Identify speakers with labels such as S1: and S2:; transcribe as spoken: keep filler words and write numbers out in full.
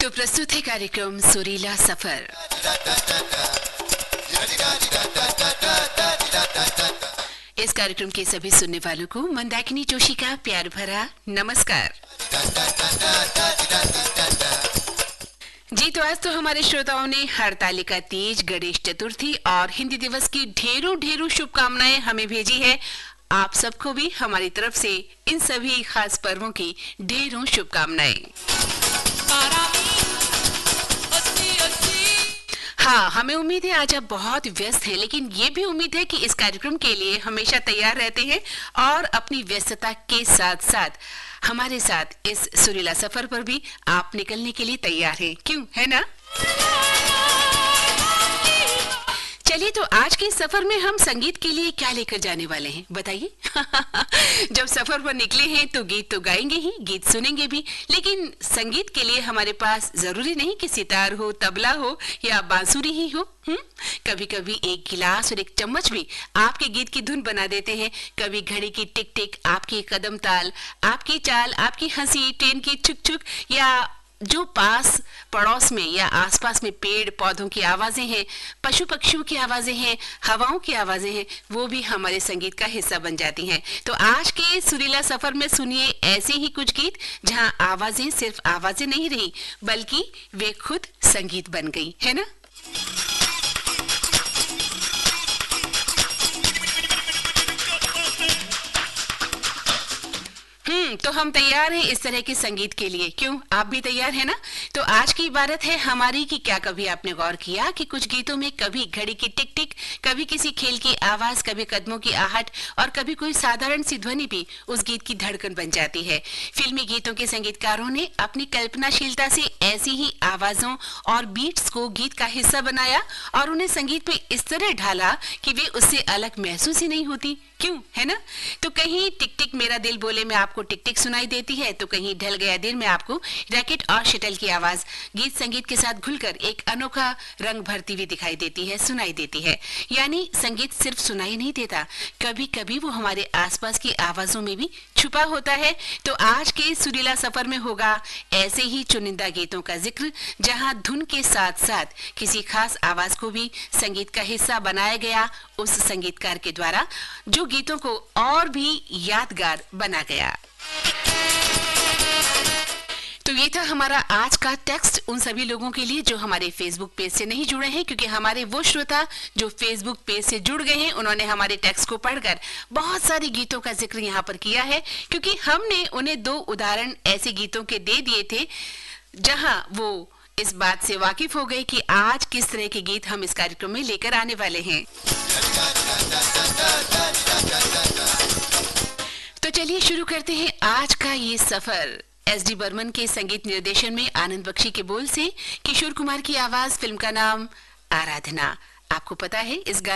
S1: तो प्रस्तुत है कार्यक्रम सुरीला सफर। इस कार्यक्रम के सभी सुनने वालों को मंदाकिनी जोशी का प्यार भरा नमस्कार। जी तो आज तो हमारे श्रोताओं ने हरतालिका तीज, गणेश चतुर्थी और हिंदी दिवस की ढेरों ढेरों शुभकामनाएं हमें भेजी है। आप सबको भी हमारी तरफ से इन सभी खास पर्वों की ढेरों शुभकामनाएं। हाँ, हमें उम्मीद है आज आप बहुत व्यस्त हैं, लेकिन ये भी उम्मीद है कि इस कार्यक्रम के लिए हमेशा तैयार रहते हैं और अपनी व्यस्तता के साथ साथ हमारे साथ इस सुरीला सफर पर भी आप निकलने के लिए तैयार हैं। क्यों, है ना? चलिए तो आज के सफर में हम संगीत के लिए क्या लेकर जाने वाले हैं बताइए। जब सफर पर निकले हैं तो गीत तो गाएंगे ही, गीत सुनेंगे भी, लेकिन संगीत के लिए हमारे पास जरूरी नहीं कि सितार हो, तबला हो या बांसुरी ही हो। हम्म कभी कभी एक गिलास और एक चम्मच भी आपके गीत की धुन बना देते हैं। कभी घड़ी की टिक टिक, आपकी कदम ताल, आपकी चाल, आपकी हंसी, ट्रेन की छुक छुक, या जो पास पड़ोस में या आसपास में पेड़ पौधों की आवाजें हैं, पशु पक्षियों की आवाजें हैं, हवाओं की आवाजें हैं, वो भी हमारे संगीत का हिस्सा बन जाती हैं। तो आज के सुरीला सफर में सुनिए ऐसे ही कुछ गीत जहां आवाजें सिर्फ आवाजें नहीं रही, बल्कि वे खुद संगीत बन गई, है ना? हम्म तो हम तैयार हैं इस तरह के संगीत के लिए। क्यों, आप भी तैयार हैं ना? तो आज की इबारत है हमारी कि क्या कभी आपने गौर किया कि कुछ गीतों में कभी घड़ी की टिक टिक, कभी किसी खेल की आवाज, कभी कदमों की आहट और कभी कोई साधारण सी ध्वनि भी उस गीत की धड़कन बन जाती है। फिल्मी गीतों के संगीतकारों ने अपनी कल्पनाशीलता से ऐसी ही आवाजों और बीट्स को गीत का हिस्सा बनाया और उन्हें संगीत में इस तरह ढाला कि वे उससे अलग महसूस ही नहीं होती। क्यों, है ना? तो कहीं टिक टिक मेरा दिल बोले में आपको टिक टिक सुनाई देती है, तो कहीं ढल गया दिन में आपको रैकेट और शटल की आवाज गीत संगीत के साथ घुलकर एक अनोखा रंग भरती हुई दिखाई देती है, सुनाई देती है। यानी संगीत सिर्फ सुनाई नहीं देता, कभी कभी वो हमारे आसपास की आवाजों में भी छुपा होता है। तो आज के सुरीला सफर में होगा ऐसे ही चुनिंदा गीतों का जिक्र, जहां धुन के साथ साथ किसी खास आवाज को भी संगीत का हिस्सा बनाया गया उस संगीतकार के द्वारा, जो गीतों को और भी यादगार बना गया। तो ये था हमारा आज का टेक्स्ट उन सभी लोगों के लिए जो हमारे फेसबुक पेज से नहीं जुड़े हैं, क्योंकि हमारे वो श्रोता जो फेसबुक पेज से जुड़ गए हैं उन्होंने हमारे टेक्स्ट को पढ़कर बहुत सारे गीतों का जिक्र यहाँ पर किया है, क्योंकि हमने उन्हें दो उदाहरण ऐसे गीतों के दे दिए थे जहां वो इस बात से वाकिफ हो गए कि आज किस तरह के गीत हम इस कार्यक्रम में लेकर आने वाले हैं। तो चलिए शुरू करते हैं आज का ये सफर एस डी बर्मन के संगीत निर्देशन में आनंद बख्शी के बोल से, किशोर कुमार की आवाज, फिल्म का नाम आराधना। आपको पता है इस गाने